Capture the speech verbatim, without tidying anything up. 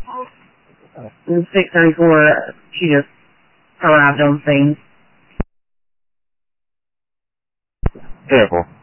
In six thirty-four, she just arrived on scene. Vehicle.